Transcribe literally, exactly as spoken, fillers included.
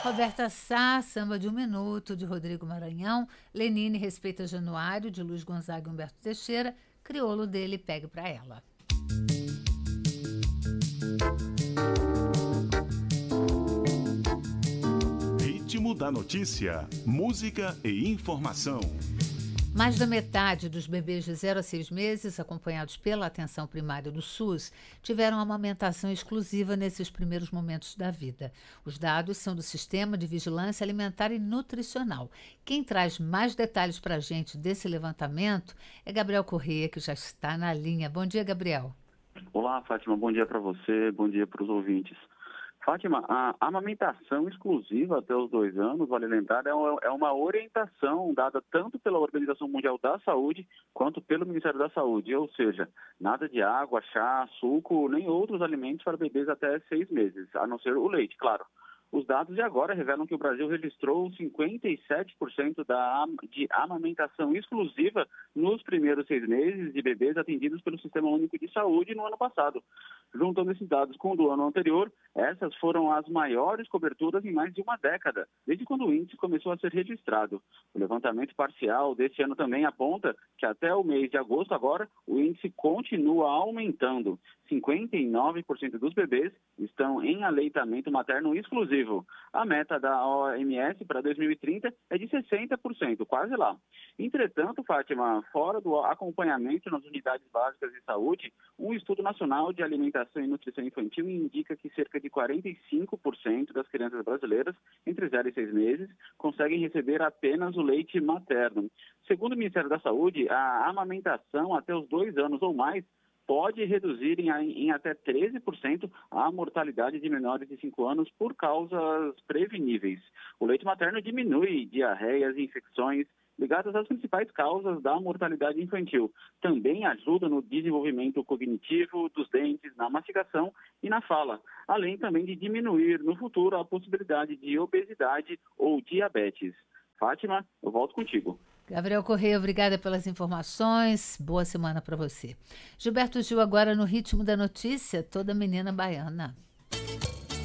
Roberta Sá, Samba de um Minuto, de Rodrigo Maranhão, Lenine Respeita Januário, de Luiz Gonzaga e Humberto Teixeira, Crioulo dele, Pegue Pra Ela. Ritmo da notícia, música e informação. Mais da metade dos bebês de zero a seis meses, acompanhados pela atenção primária do SUS, tiveram amamentação exclusiva nesses primeiros momentos da vida. Os dados são do Sistema de Vigilância Alimentar e Nutricional. Quem traz mais detalhes para a gente desse levantamento é Gabriel Corrêa, que já está na linha. Bom dia, Gabriel. Olá, Fátima. Bom dia para você, bom dia para os ouvintes. Fátima, a amamentação exclusiva até os dois anos, vale lembrar, é uma orientação dada tanto pela Organização Mundial da Saúde quanto pelo Ministério da Saúde, ou seja, nada de água, chá, suco, nem outros alimentos para bebês até seis meses, a não ser o leite, claro. Os dados de agora revelam que o Brasil registrou cinquenta e sete por cento da, de amamentação exclusiva nos primeiros seis meses de bebês atendidos pelo Sistema Único de Saúde no ano passado. Juntando esses dados com o do ano anterior, essas foram as maiores coberturas em mais de uma década, desde quando o índice começou a ser registrado. O levantamento parcial deste ano também aponta que até o mês de agosto agora, o índice continua aumentando. cinquenta e nove por cento dos bebês estão em aleitamento materno exclusivo. A meta da O M S para dois mil e trinta é de sessenta por cento, quase lá. Entretanto, Fátima, fora do acompanhamento nas unidades básicas de saúde, um estudo nacional de alimentação e nutrição infantil indica que cerca de quarenta e cinco por cento das crianças brasileiras entre zero e seis meses conseguem receber apenas o leite materno. Segundo o Ministério da Saúde, a amamentação até os dois anos ou mais pode reduzir em, em até treze por cento a mortalidade de menores de cinco anos por causas preveníveis. O leite materno diminui diarreias e infecções ligadas às principais causas da mortalidade infantil. Também ajuda no desenvolvimento cognitivo dos dentes, na mastigação e na fala, além também de diminuir no futuro a possibilidade de obesidade ou diabetes. Fátima, eu volto contigo. Gabriel Corrêa, obrigada pelas informações. Boa semana para você. Gilberto Gil agora no Ritmo da Notícia, toda menina baiana.